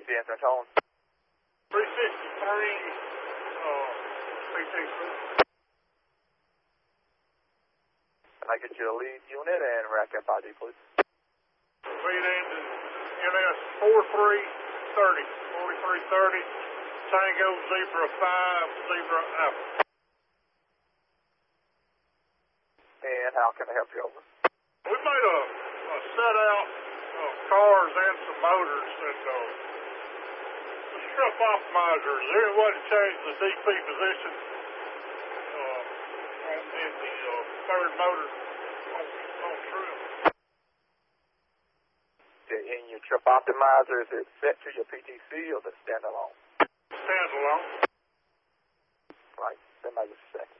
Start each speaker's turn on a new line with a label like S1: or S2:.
S1: PTC answer and tone.
S2: 363, PTC.
S1: Can I get you a lead unit and rack FID, please?
S2: Lead engine, NS 4330, 4330, Tango Zebra 5, Zebra Alpha.
S1: And how can I help you over?
S2: We made a set out of cars and some motors and the strip optimizer. Is there any way to change the DP position in the third motor on trim?
S1: In your trip optimizer, is it set to your PTC or the standalone?
S2: Standalone.
S1: Right, that might be a second.